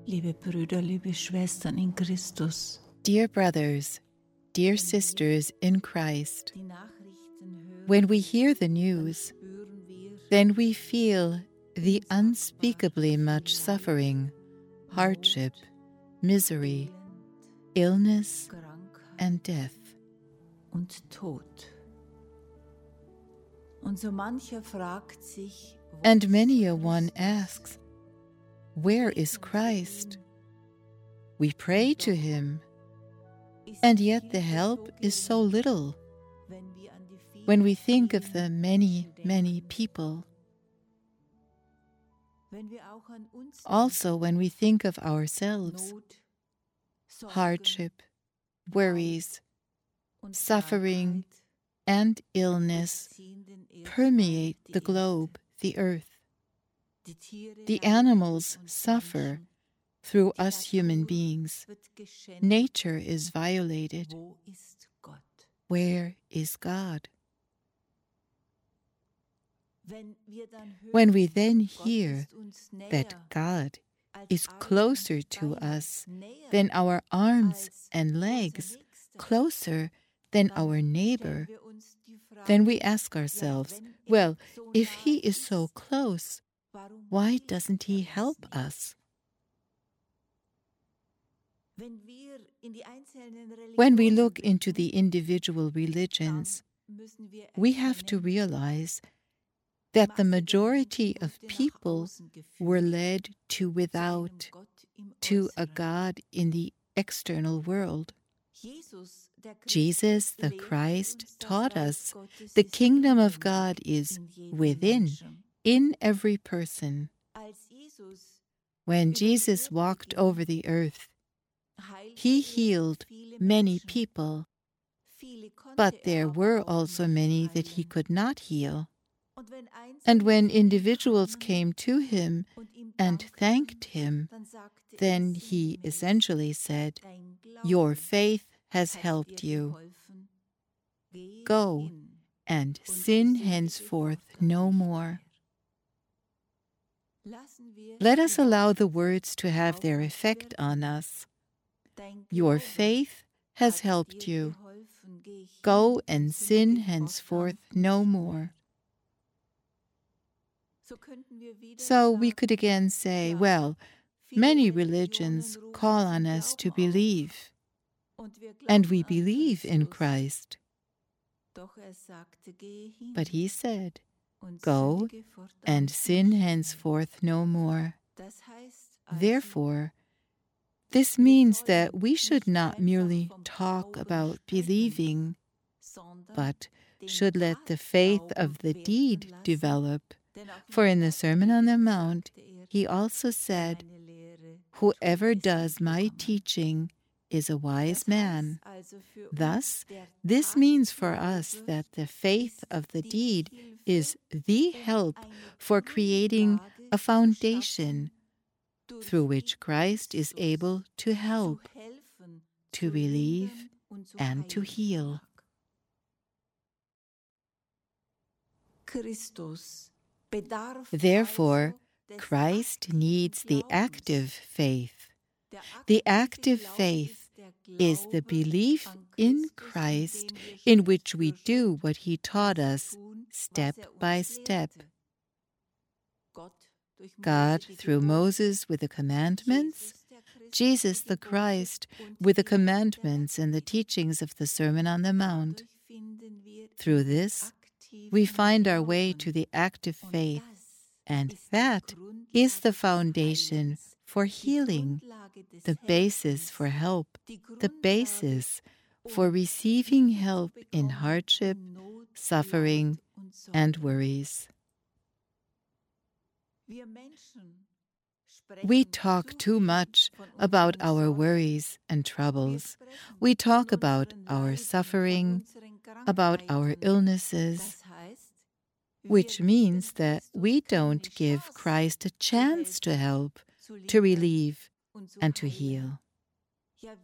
Liebe Brüder, liebe Schwestern in Christus, Dear brothers, dear sisters in Christ, die Nachrichten hören, when we hear the news, spüren wir then we feel the unspeakably much suffering, hardship, misery, illness, Krankheit and death. und Tod. Und so mancher fragt sich, wo And ist many a one Christus? asks, where is Christ? We pray to him, Ist and die yet the Hilfe help so is so gering, little wenn wir an die vielen, when we think of vielen the many, Menschen many denken. people. Wenn wir auch an uns Also, when we think of denken, ourselves, Not, Sorgen, hardship, worries, und suffering, Krankheit and illness beziehen den Erdball, permeate die the Erde. globe, the earth. Die Tiere The leiden animals und suffer Menschen. through Die us human Natur beings. wird geschändet. Nature is violated. Wo ist Gott? Where is God? Wenn wir dann hören, When we then Gott hear ist uns näher that God als is Arme closer und to Beine, us näher than our arms als and unser legs, Nächster, closer than dann our stellen neighbor, wir uns die Frage, then we ask ja, ourselves, wenn well, so if nah he is ist, so close, warum why hilft doesn't he uns help nicht? us? Wenn wir in die einzelnen When we Religionen look into blicken, the individual dann religions, müssen wir we have to erkennen, realize die that the Masse der majority Menschen of wurde nach people außen were geführt, led to zu einem without, Gott im to a Äußeren. God in the external world. Jesus, der Christus, Jesus, the lehrte Christ, uns, das taught Reich us Gottes the ist kingdom of inwendig God is in jedem within, Menschen. in every person. Als Jesus When über die Jesus Erde walked ging, over the earth, heilte he er healed viele many Menschen. people, Viele konnte but er there aber were auch also nicht many that he heilen. could not heal. Und wenn And Einzelne when zu ihm individuals kamen came to him und ihm and dankten, thanked him, dann sagte then er he sinngemäß, essentially said, dein your Glaube faith has hat helped dir you. geholfen. Geh Go hin and und sin sündige henceforth fortan no nicht more. mehr. Lassen wir Let die us allow the Worte words to have auf their uns effect on wirken. us. Dein Your Glaube faith has hat helped dir you. geholfen. Geh hin Go und and sin sündige henceforth fortan no nicht more. mehr. So könnten wir wieder So we sagen, could again say, ja, well, viele many Religionen religions rufen call zum on us to Glauben auf. believe, Und wir and glauben we an believe in Christus. Christ. Doch sagte, geh hin But he said, und go sündige fortan and sin nicht mehr. henceforth no more. Das heißt also, Therefore, this wir means that sollen we should nicht not einfach merely vom talk Glauben about sprechen, believing, sondern but den should let the faith Tatglauben of the werden deed lassen. develop. Denn auch in For der in the Sermon on the Bergpredigt Mount, sagte er, he also wer said, meine Lehre whoever tut, ist does my mitbekommen. teaching is a wise Das man. heißt also für Thus, uns, der this means for us Tatglaube that the faith ist of the die deed Hilfe, is the help eine for creating Grundlage a zu foundation schaffen, durch through die which Christ is Christus able to help, zu helfen, to zu relieve, lindern und zu and to heilen heal. vermag. Christus bedarf Therefore, also des Christ aktiven needs the Glaubens. active faith. Der The aktive active Glaube faith ist der is the Glaube belief an in Christus, Christ, indem wir in Schritt which we für do Schritt what he taught das us tun, step was by uns step. lehrte. Gott durch Mose God die through Gebote, Moses with the commandments, Jesus Jesus der Christus the die Gebote Christ und with the die Lehre der commandments and the Bergpredigt. teachings of the Sermon on the Mount. Dadurch finden wir Through in den this, we aktiven find our way Glauben. to the active Und faith, das and ist die that is Grundlage the des foundation Heilens, for die healing, Grundlage des the basis Helfens, for help, die the Grundlage, basis for um receiving Hilfe zu help in bekommen hardship, in Not, suffering, Leid und and Sorge. worries. Wir Menschen We sprechen talk zu too viel much von about unseren our Sorgen. worries and Wir troubles. sprechen We von talk about unseren our Leiden, suffering, von unseren about our Krankheiten. illnesses, Das heißt, wir which geben means that Christus we keine don't give Chance Christ a zu chance to helfen, help, zu to lindern relieve, und zu and to heilen. heal.